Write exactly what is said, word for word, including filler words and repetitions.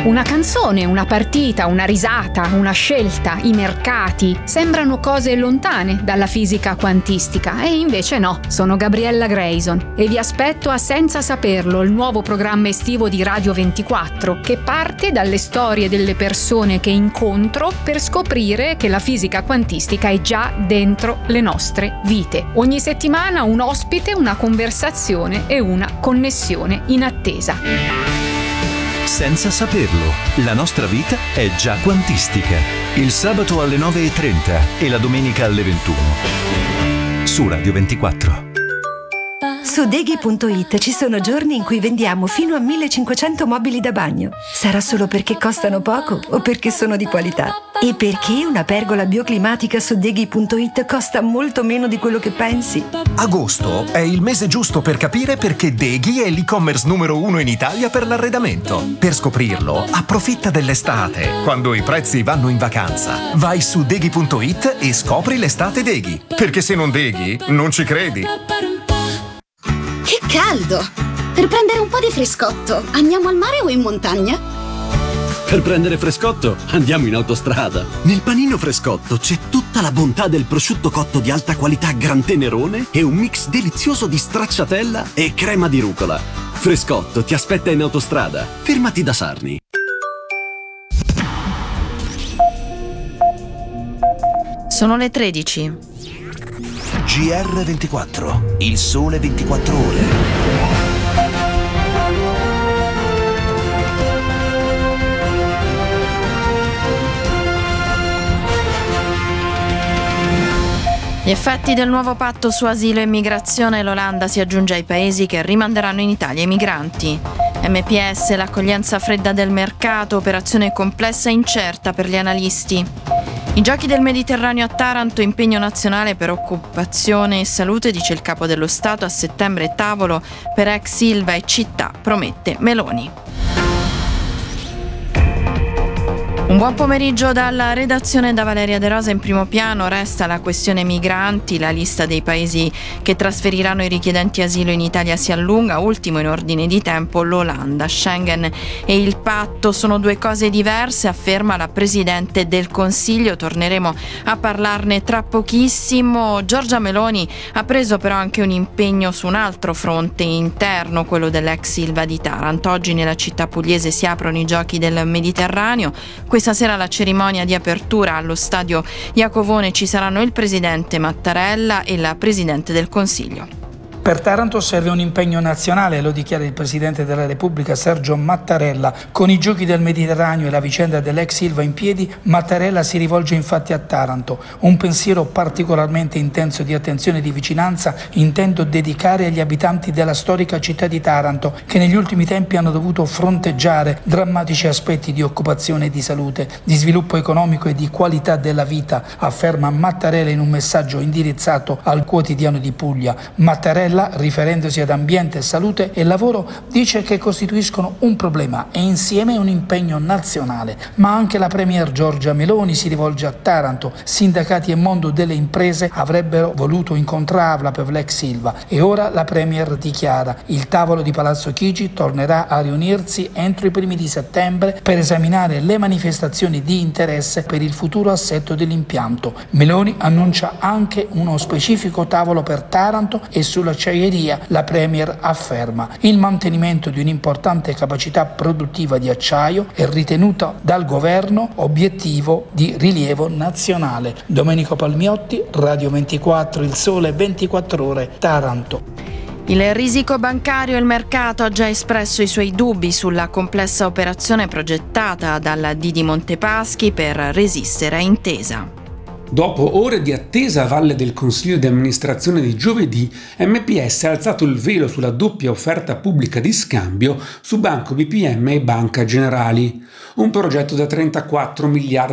Una canzone, una partita, una risata, una scelta, i mercati sembrano cose lontane dalla fisica quantistica e invece no, sono Gabriella Grayson e vi aspetto a Senza Saperlo, il nuovo programma estivo di Radio ventiquattro che parte dalle storie delle persone che incontro per scoprire che la fisica quantistica è già dentro le nostre vite. Ogni settimana un ospite, una conversazione e una connessione in attesa. Senza saperlo, la nostra vita è già quantistica. Il sabato alle nove e trenta e la domenica alle ventuno. Su Radio ventiquattro. Su Deghi punto it ci sono giorni in cui vendiamo fino a millecinquecento mobili da bagno. Sarà solo perché costano poco o perché sono di qualità? E perché una pergola bioclimatica su Deghi punto it costa molto meno di quello che pensi? Agosto è il mese giusto per capire perché Deghi è l'e-commerce numero uno in Italia per l'arredamento. Per scoprirlo, approfitta dell'estate, quando i prezzi vanno in vacanza. Vai su Deghi punto it e scopri l'estate Deghi. Perché se non Deghi, non ci credi. Che caldo! Per prendere un po' di frescotto, andiamo al mare o in montagna? Per prendere frescotto, andiamo in autostrada. Nel panino Frescotto c'è tutta la bontà del prosciutto cotto di alta qualità Gran Tenerone e un mix delizioso di stracciatella e crema di rucola. Frescotto ti aspetta in autostrada. Fermati da Sarni. Sono le tredici. G R ventiquattro, il sole ventiquattro ore. Gli effetti del nuovo patto su asilo e migrazione, l'Olanda si aggiunge ai paesi che rimanderanno in Italia i migranti. M P S, l'accoglienza fredda del mercato, operazione complessa e incerta per gli analisti. I giochi del Mediterraneo a Taranto, impegno nazionale per occupazione e salute, dice il capo dello Stato, a settembre tavolo per ex Ilva e città, promette Meloni. Un buon pomeriggio dalla redazione da Valeria De Rosa. In primo piano resta la questione migranti, la lista dei paesi che trasferiranno i richiedenti asilo in Italia si allunga, ultimo in ordine di tempo l'Olanda. Schengen e il patto sono due cose diverse, afferma la Presidente del Consiglio, torneremo a parlarne tra pochissimo. Giorgia Meloni ha preso però anche un impegno su un altro fronte interno, quello dell'ex Ilva di Taranto. Oggi nella città pugliese si aprono i giochi del Mediterraneo. Questa sera la cerimonia di apertura allo stadio Iacovone, ci saranno il presidente Mattarella e la presidente del Consiglio. Per Taranto serve un impegno nazionale, lo dichiara il Presidente della Repubblica Sergio Mattarella. Con i giochi del Mediterraneo e la vicenda dell'ex Ilva in piedi, Mattarella si rivolge infatti a Taranto. Un pensiero particolarmente intenso di attenzione e di vicinanza intendo dedicare agli abitanti della storica città di Taranto, che negli ultimi tempi hanno dovuto fronteggiare drammatici aspetti di occupazione e di salute, di sviluppo economico e di qualità della vita, afferma Mattarella in un messaggio indirizzato al Quotidiano di Puglia. Mattarella, riferendosi ad ambiente, salute e lavoro, dice che costituiscono un problema e insieme un impegno nazionale. Ma anche la Premier Giorgia Meloni si rivolge a Taranto. Sindacati e mondo delle imprese avrebbero voluto incontrarla per l'ex Ilva e ora la Premier dichiara: il tavolo di Palazzo Chigi tornerà a riunirsi entro i primi di settembre per esaminare le manifestazioni di interesse per il futuro assetto dell'impianto. Meloni annuncia anche uno specifico tavolo per Taranto e sulla acciaieria la Premier afferma: il mantenimento di un'importante capacità produttiva di acciaio è ritenuto dal governo obiettivo di rilievo nazionale. Domenico Palmiotti, Radio ventiquattro, il sole ventiquattro ore, Taranto. Il risico bancario, il mercato ha già espresso i suoi dubbi sulla complessa operazione progettata dalla D di Montepaschi per resistere a Intesa. Dopo ore di attesa a valle del Consiglio di amministrazione di giovedì, M P S ha alzato il velo sulla doppia offerta pubblica di scambio su Banco B P M e Banca Generali, un progetto da trentaquattro miliardi